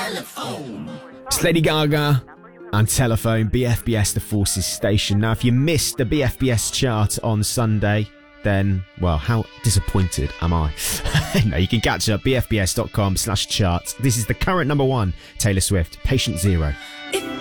It's Lady Gaga and Telephone, BFBS The Forces station. Now, if you missed the BFBS chart on Sunday, then, well, how disappointed am I? No, you can catch up, bfbs.com/charts. This is the current number one, Taylor Swift, Patient Zero. It